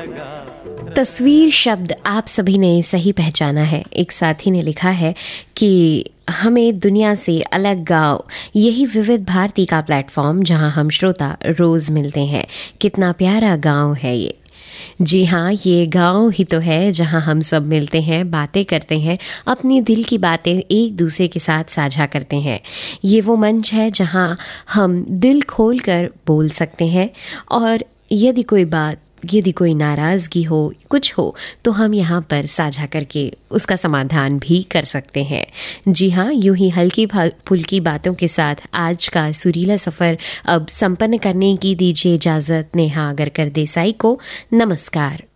तस्वीर शब्द आप सभी ने सही पहचाना है। एक साथी ने लिखा है कि हमें दुनिया से अलग गाँव, यही विविध भारती का प्लेटफॉर्म जहां हम श्रोता रोज मिलते हैं। कितना प्यारा गाँव है ये। जी हाँ, ये गांव ही तो है जहां हम सब मिलते हैं, बातें करते हैं, अपनी दिल की बातें एक दूसरे के साथ साझा करते हैं। ये वो मंच है जहां हम दिल खोल कर बोल सकते हैं और यदि कोई बात, यदि कोई नाराज़गी हो, कुछ हो, तो हम यहाँ पर साझा करके उसका समाधान भी कर सकते हैं। जी हाँ, यूं ही हल्की फुल्की बातों के साथ आज का सुरीला सफ़र अब संपन्न करने की दीजिए इजाज़त नेहा अगरकर देसाई को। नमस्कार।